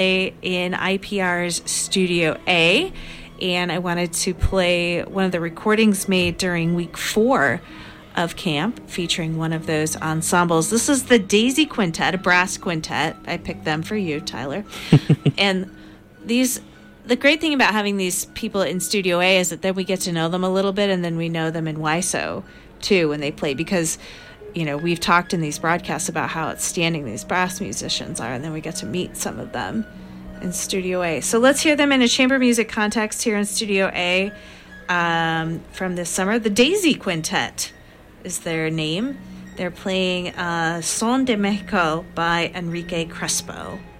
in IPR's Studio A, and I wanted to play one of the recordings made during week 4 of camp, featuring one of those ensembles. This is the Daisy Quintet, a brass quintet. I picked them for you, Tyler. And the great thing about having these people in Studio A is that then we get to know them a little bit, and then we know them in WISO too when they play, because we've talked in these broadcasts about how outstanding these brass musicians are, and then we get to meet some of them in Studio A. So let's hear them in a chamber music context here in Studio A from this summer. The Daisy Quintet is their name. They're playing Son de Mexico by Enrique Crespo.